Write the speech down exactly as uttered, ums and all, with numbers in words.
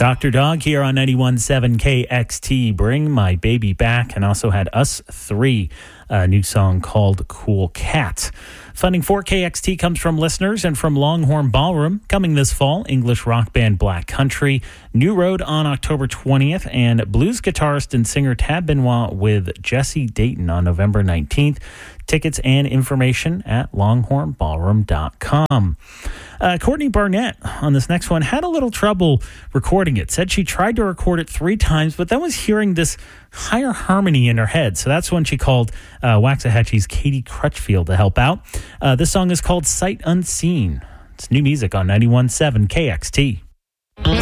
Doctor Dog here on ninety-one point seven K X T. Bring My Baby Back, and also had Us Three, a new song called Cool Cat. Funding for K X T comes from listeners and from Longhorn Ballroom. Coming this fall, English rock band Black Country, New Road on October twentieth, and blues guitarist and singer Tab Benoit with Jesse Dayton on November nineteenth. Tickets and information at longhorn ballroom dot com. Uh, Courtney Barnett on this next one had a little trouble recording it. Said she tried to record it three times, but then was hearing this higher harmony in her head. So that's when she called uh, Waxahachie's Katie Crutchfield to help out. Uh, this song is called Sight Unseen. It's new music on ninety-one point seven K X T.